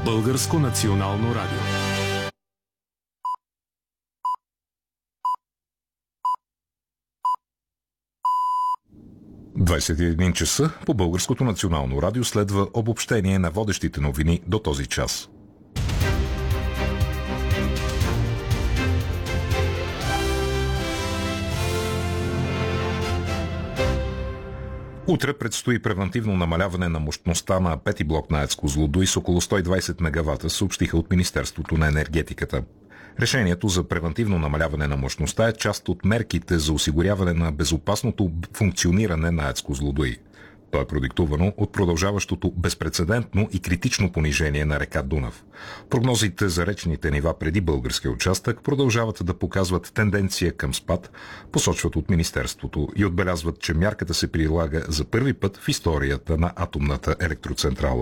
Българско национално радио. ...21 часа по Българското национално радио следва обобщение на водещите новини до този час. Утре предстои превантивно намаляване на мощността на пети блок на АЕЦ Козлодуй с около 120 мегавата, съобщиха от Министерството на енергетиката. Решението за превантивно намаляване на мощността е част от мерките за осигуряване на безопасното функциониране на АЕЦ Козлодуй. То е продиктувано от продължаващото безпрецедентно и критично понижение на река Дунав. Прогнозите за речните нива преди българския участък продължават да показват тенденция към спад, посочват от Министерството и отбелязват, че мярката се прилага за първи път в историята на атомната електроцентрала.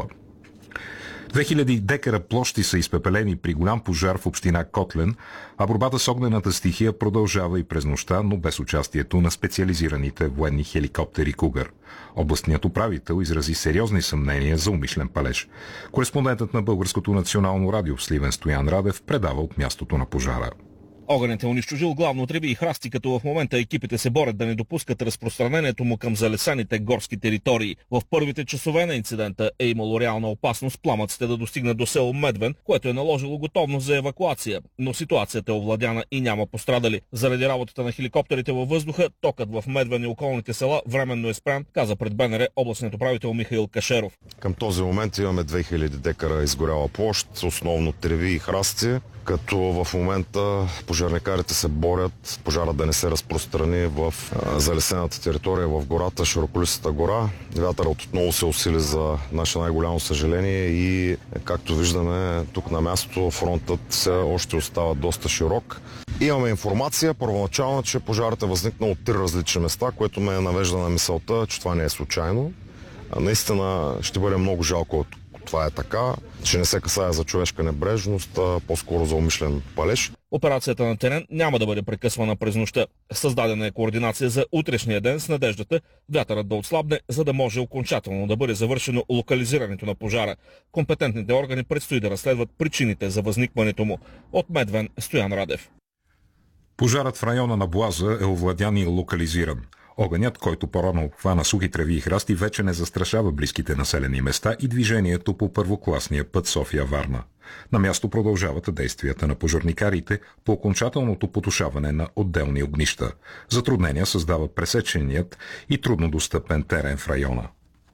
2000 декара площи са изпепелени при голям пожар в община Котлен, а борбата с огнената стихия продължава и през нощта, но без участието на специализираните военни хеликоптери Кугър. Областният управител изрази сериозни съмнения за умишлен палеж. Кореспондентът на Българското национално радио в Сливен Стоян Радев предава от мястото на пожара. Огънят е унищожил главно треви и храсти, като в момента екипите се борят да не допускат разпространението му към залесаните горски територии. В първите часове на инцидента е имало реална опасност пламъците да достигнат до село Медвен, което е наложило готовност за евакуация, но ситуацията е овладяна и няма пострадали. Заради работата на хеликоптерите във въздуха, токът в Медвен и околните села временно е спрян, каза пред БНР областният управител Михаил Кашеров. Към този момент имаме 2000 декара изгоряла площ, основно треви и храсти, като в момента пожарникарите се борят пожара да не се разпространи в залесената територия в гората, широколистата гора. Вятърът отново се усили за наше най-голямо съжаление и, както виждаме тук на място, фронтът все още остава доста широк. Имаме информация първоначално, че пожарът е възникнал от 3 различни места, което ме навежда на мисълта, че това не е случайно. Наистина ще бъде много жалко това е така, че не се касае за човешка небрежност, а по-скоро за умишлен палеж. Операцията на терен няма да бъде прекъсвана през нощта. Създадена е координация за утрешния ден с надеждата вятърът да отслабне, за да може окончателно да бъде завършено локализирането на пожара. Компетентните органи предстои да разследват причините за възникването му. От Медвен, Стоян Радев. Пожарът в района на Боаза е овладян и локализиран. Огънят, който по-рано обхвана сухи треви и храсти, вече не застрашава близките населени места и движението по първокласния път София-Варна. На място продължават действията на пожарникарите по окончателното потушаване на отделни огнища. Затруднения създава пресеченият и труднодостъпен терен в района.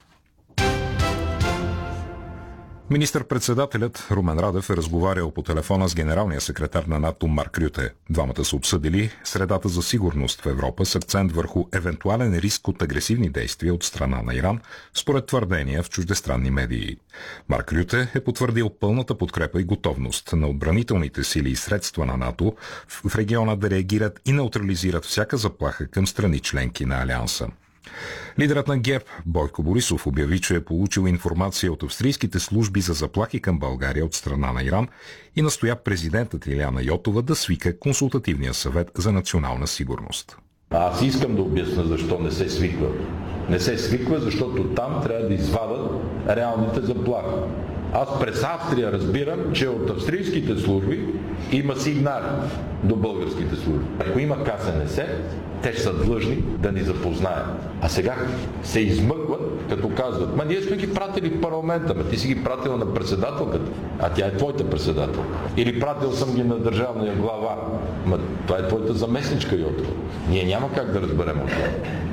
Министър-председателят Румен Радев е разговарял по телефона с генералния секретар на НАТО Марк Рюте. Двамата са обсъдили средата за сигурност в Европа с акцент върху евентуален риск от агресивни действия от страна на Иран, според твърдения в чуждестранни медии. Марк Рюте е потвърдил пълната подкрепа и готовност на отбранителните сили и средства на НАТО в региона да реагират и неутрализират всяка заплаха към страни членки на Алианса. Лидерът на ГЕРБ Бойко Борисов обяви, че е получил информация от австрийските служби за заплахи към България от страна на Иран и настоя президентът Илияна Йотова да свика консултативния съвет за национална сигурност. Аз искам да обясня защо не се свиква. Не се свиква, защото там трябва да извадат реалните заплахи. Аз през Австрия разбирам, че от австрийските служби има сигнали до българските служби. Ако има КСНС, те ще са длъжни да ни запознаят. А сега се измъкват, като казват: ние сме ги пратили в парламента, ти си ги пратил на председателката, а тя е твоята председател. Или пратил съм ги на държавния глава, това е твоята заместничка Йотова. Ние няма как да разберем от това.